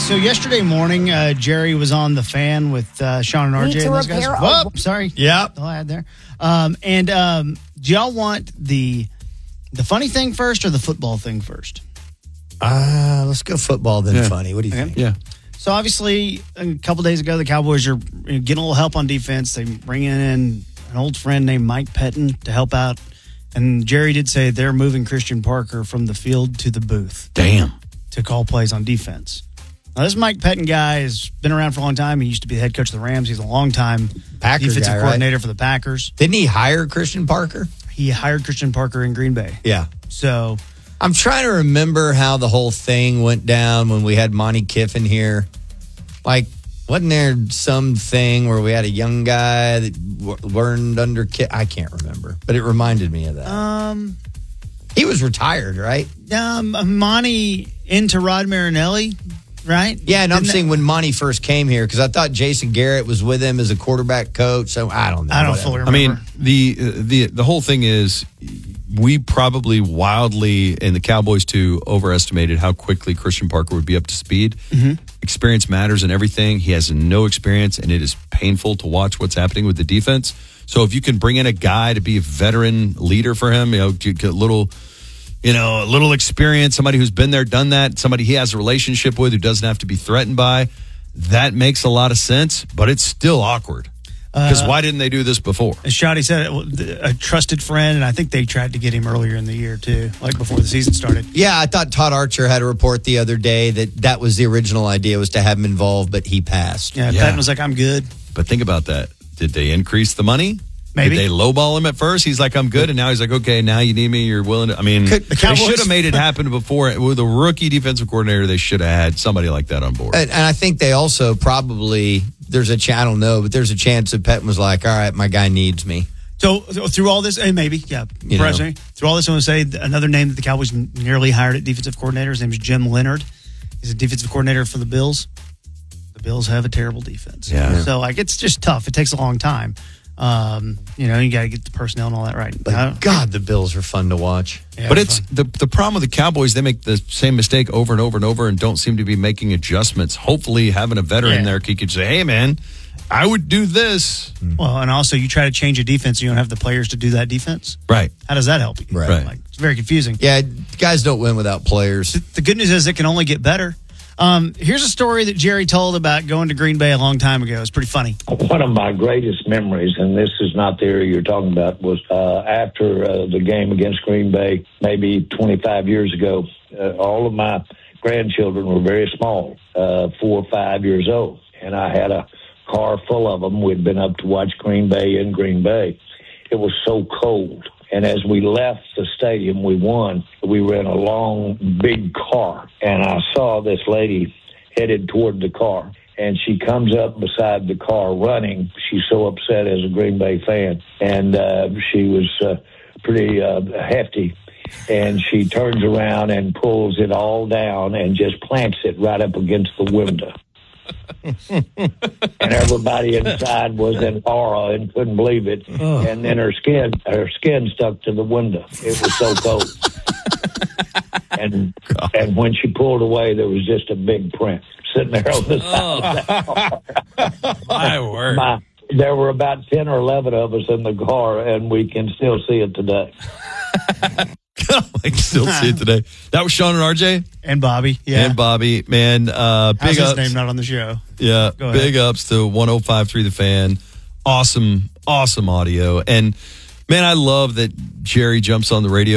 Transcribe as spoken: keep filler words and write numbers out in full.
so yesterday morning, uh, Jerry was on the fan with uh, Sean and R J. Need to and those guys. repair- Whoop, sorry. Yep. All I had there. Um, and um, do y'all want the the funny thing first or the football thing first? Uh, let's go football then Yeah. funny. What do you think? Yeah. So obviously, a couple days ago, the Cowboys are getting a little help on defense. They bring in an old friend named Mike Pettin to help out. And Jerry did say they're moving Christian Parker from the field to the booth Damn. to call plays on defense. Now, this Mike Pettin guy has been around for a long time. He used to be the head coach of the Rams. He's a long-time Packer defensive guy, right? coordinator for the Packers. Didn't he hire Christian Parker? He hired Christian Parker in Green Bay. Yeah. So, I'm trying to remember how the whole thing went down when we had Monty Kiffin here. Like, wasn't there something where we had a young guy that w- learned under Kiffin? I can't remember, but it reminded me of that. um, He was retired, right? um, Monty into Rod Marinelli, right? Yeah, and I'm Didn't saying when Monty first came here, because I thought Jason Garrett was with him as a quarterback coach. So I don't know. I don't whatever. fully I remember. mean, the the the whole thing is we probably wildly, and the Cowboys too, overestimated how quickly Christian Parker would be up to speed. Mm-hmm. Experience matters in everything. He has no experience, and it is painful to watch what's happening with the defense. So if you can bring in a guy to be a veteran leader for him, you know, get a little, you know, a little experience, somebody who's been there, done that, somebody he has a relationship with who doesn't have to be threatened by, that makes a lot of sense, but it's still awkward. Because why didn't they do this before? As Shotty said, a trusted friend, and I think they tried to get him earlier in the year, too, like before the season started. Yeah, I thought Todd Archer had a report the other day that that was the original idea, was to have him involved, but he passed. Yeah, Yeah. Patton was like, I'm good. But think about that. Did they increase the money? Maybe. Did they lowball him at first? He's like, I'm good. And now he's like, okay, now you need me. You're willing to. I mean, Could- they Cowboys- should have made it happen before. With a rookie defensive coordinator, they should have had somebody like that on board. And, and I think they also probably, there's a chance, I don't know, but there's a chance that Pettin was like, all right, my guy needs me. So, so through all this, and maybe, yeah, You perhaps know. maybe. Through all this, I want to say another name that the Cowboys nearly hired at defensive coordinator. His name is Jim Leonard. He's a defensive coordinator for the Bills. The Bills have a terrible defense. Yeah. So, like, it's just tough. It takes a long time. Um, you know, you got to get the personnel and all that right. But Uh, God, the Bills are fun to watch. yeah, but it's fine. the the problem with the Cowboys. They make the same mistake over and over and over, and don't seem to be making adjustments. Hopefully, having a veteran Yeah. there, he could say, "Hey, man, I would do this." Well, and also you try to change a defense, you don't have the players to do that defense. Right. How does that help you? Right. Right. Like, it's very confusing. Yeah, guys don't win without players. The good news is it can only get better. Um, here's a story that Jerry told about going to Green Bay a long time ago. It's pretty funny. One of my greatest memories, and this is not the area you're talking about, was uh, after uh, the game against Green Bay, maybe twenty-five years ago. Uh, all of my grandchildren were very small, uh, four or five years old, and I had a car full of them. We'd been up to watch Green Bay in Green Bay. It was so cold. And as we left the stadium, we won. We were in a long, big car, and I saw this lady headed toward the car, and she comes up beside the car running. She's so upset as a Green Bay fan, and uh, she was uh, pretty uh, hefty, and she turns around and pulls it all down and just plants it right up against the window. And everybody inside was in awe and couldn't believe it. Oh. And then her skin, her skin stuck to the window. It was so cold. and and when she pulled away, there was just a big print sitting there on the side of the car. My word. My, there were about ten or eleven of us in the car, and we can still see it today. I can still see it today. That was Sean and R J And Bobby. Yeah. and Bobby. Man, uh, How's big his ups. name not on the show? Yeah, Go ahead. big ups to one oh five point three The Fan. Awesome, awesome audio. And man, I love that Jerry jumps on the radio